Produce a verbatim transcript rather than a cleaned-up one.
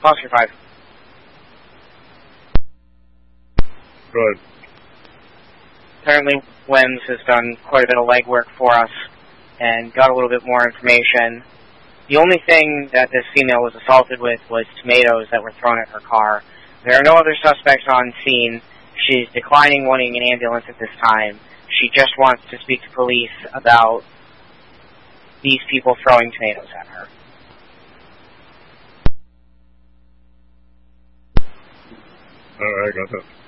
Oscar five. Good. Apparently, Wims has done quite a bit of legwork for us and got a little bit more information. The only thing that this female was assaulted with was tomatoes that were thrown at her car. There are no other suspects on scene. She's declining wanting an ambulance at this time. She just wants to speak to police about these people throwing tomatoes at her. Alright, got that.